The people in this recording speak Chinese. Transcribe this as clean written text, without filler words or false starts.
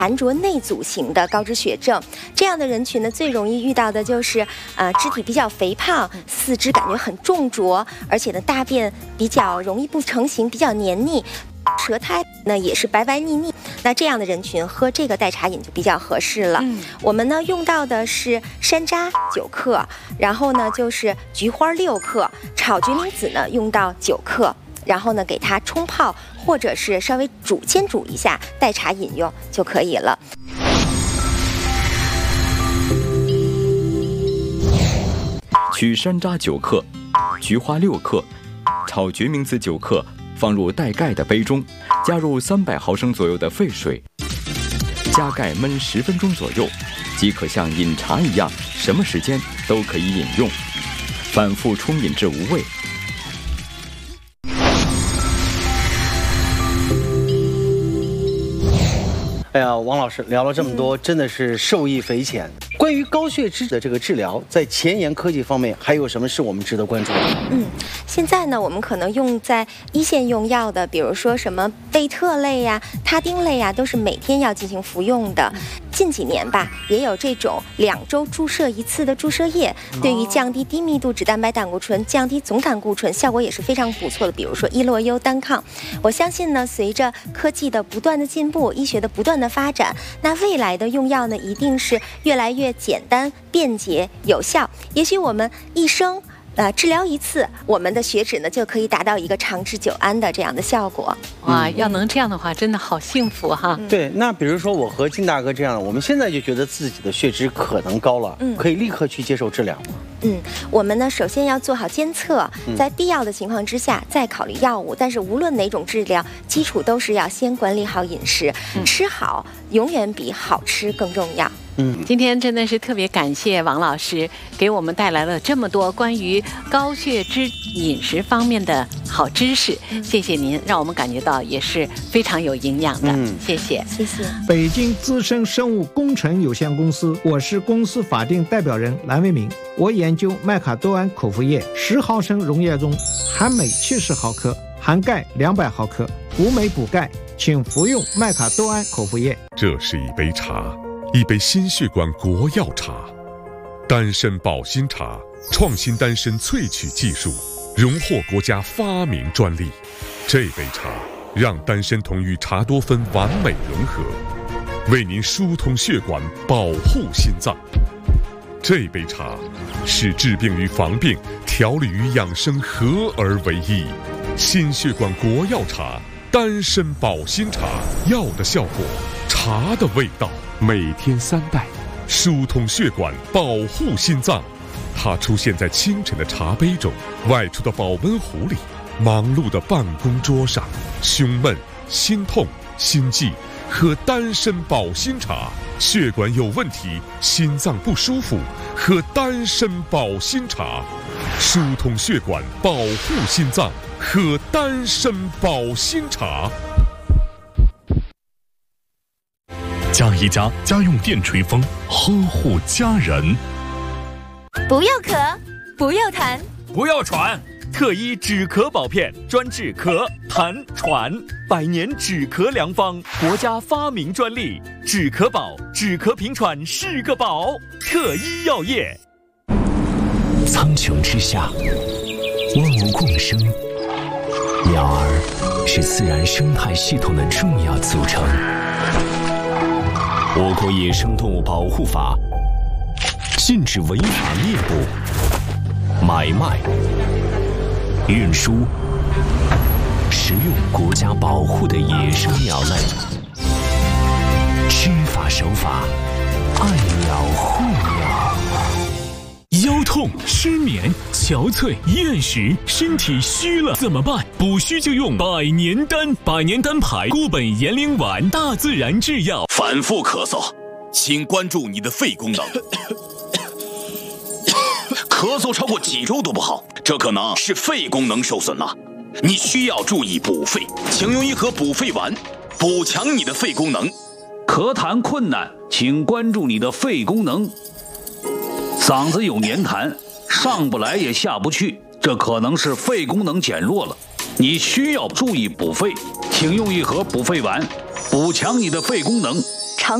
痰浊内阻型的高脂血症。这样的人群呢，最容易遇到的就是肢体比较肥胖，四肢感觉很重浊，而且呢大便比较容易不成形，比较黏腻，舌苔呢也是白白腻腻。那这样的人群喝这个代茶饮就比较合适了。我们呢用到的是山楂9克，然后呢就是菊花6克，炒决明子呢用到9克。然后呢，给它冲泡，或者是稍微煎煮一下，代茶饮用就可以了。 取山楂9克，菊花6克，炒决明子9克，放入带盖的杯中，加入300毫升左右的沸水，加盖焖10分钟左右，即可像饮茶一样，什么时间都可以饮用，反复冲饮至无味。 哎呀，王老师聊了这么多，真的是受益匪浅。关于高血脂的这个治疗，在前沿科技方面，还有什么是我们值得关注的？ 现在呢，我们可能用在一线用药的，比如说什么贝特类呀、他汀类呀，都是每天要进行服用的。近几年吧，也有这种2周注射1次的注射液，对于降低低密度脂蛋白胆固醇、降低总胆固醇效果也是非常不错的。比如说伊洛优单抗，我相信呢，随着科技的不断的进步，医学的不断的发展，那未来的用药呢，一定是越来越简单、便捷、有效。也许我们一生治疗1次，我们的血脂呢就可以达到一个长治久安的这样的效果。 哇，要能这样的话，真的好幸福哈。 对，那比如说我和金大哥这样，我们现在就觉得自己的血脂可能高了，可以立刻去接受治疗吗？ 我们呢首先要做好监测，在必要的情况之下再考虑药物。但是无论哪种治疗，基础都是要先管理好饮食，吃好永远比好吃更重要。 今天真的是特别感谢王老师给我们带来了这么多关于高血脂饮食方面的好知识，谢谢您，让我们感觉到也是非常有营养的。谢谢， 谢谢。 北京资深生物工程有限公司，我是公司法定代表人蓝为民。我研究麦卡多胺口服液，10毫升溶液中含镁70毫克，含钙200毫克，补镁补钙，请服用麦卡多胺口服液。 这是一杯茶，一杯心血管国药茶，丹参保心茶，创新丹参萃取技术，荣获国家发明专利。这杯茶让丹参酮与茶多酚完美融合，为您疏通血管，保护心脏。这杯茶是治病与防病、调理与养生合而为一。心血管国药茶，丹参保心茶，药的效果，茶的味道。每天3袋，疏通血管，保护心脏。它出现在清晨的茶杯中，外出的保温壶里，忙碌的办公桌上。胸闷、心痛、心悸，喝丹参保心茶。血管有问题，心脏不舒服，喝丹参保心茶。疏通血管，保护心脏，喝丹参保心茶。 加一加家用电吹风，呵护家人。 不要咳，不要痰， 不要喘，特医止咳宝片，专治咳、痰、喘，100年止咳良方，国家发明专利。止咳宝，止咳平喘是个宝。特医药业。 苍穹之下，万物共生，鸟儿是自然生态系统的重要组成。我国野生动物保护法禁止违法猎捕、买卖、运输、食用国家保护的野生鸟类。知法守法，爱鸟护鸟。腰痛、失眠、憔悴、厌食，身体虚了怎么办？补虚就用百年丹，百年丹牌固本延龄丸，大自然制药。 反复咳嗽，请关注你的肺功能。咳嗽超过几周都不好，这可能是肺功能受损了。你需要注意补肺，请用一盒补肺丸，补强你的肺功能。 咳痰困难，请关注你的肺功能。嗓子有黏痰，上不来也下不去，这可能是肺功能减弱了。你需要注意补肺，请用一盒补肺丸，补强你的肺功能。